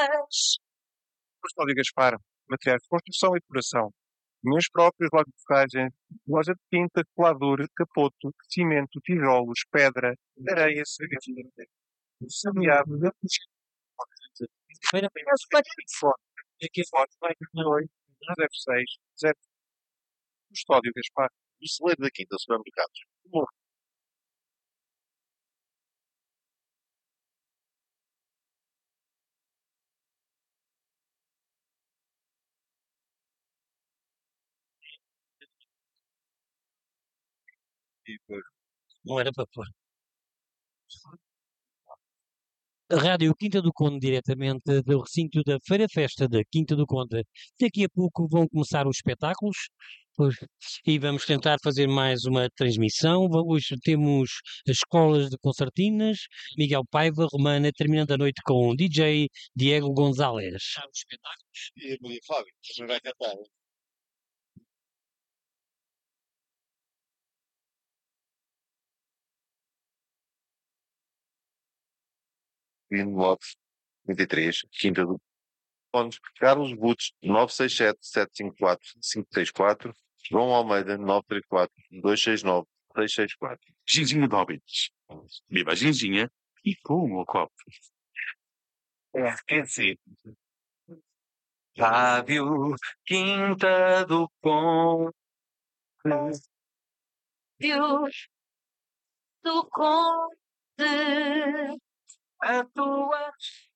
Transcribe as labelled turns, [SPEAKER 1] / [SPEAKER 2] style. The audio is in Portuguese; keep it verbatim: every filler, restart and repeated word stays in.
[SPEAKER 1] Custódio Gaspar, materiais de construção e decoração. Minhas próprias lojas de ferragens, loja de tinta, colador, capoto, cimento, tijolos, pedra, areia, cerveja, sabiado, primeira vez, telefone, aqui fora, oito, zero seis, zero. Custódio Gaspar.
[SPEAKER 2] O celeiro da Quinta Supermercados.
[SPEAKER 1] E depois,
[SPEAKER 3] Não era para pôr. A Rádio Quinta do Conde, diretamente do recinto da Feira Festa da Quinta do Conde. Daqui a pouco vão começar os espetáculos pois, e vamos tentar fazer mais uma transmissão. Va- Hoje temos as escolas de concertinas, Miguel Paiva, Romana, terminando a noite com D J Diego Gonzalez. Os espetáculos.
[SPEAKER 2] E a Maria Fábio, também vai cantar. Inbox vinte e três, Quinta do Conde. Carlos Butos, nove seis sete, sete cinco quatro, cinco três quatro. João Almeida, nove três quatro, dois seis nove, seis seis quatro.
[SPEAKER 4] Ginzinha Dobbins. Viva a ginzinha e fumo o copo.
[SPEAKER 1] é, é assim. Rádio Quinta do Conde.
[SPEAKER 5] Deus do Conde.
[SPEAKER 1] A tua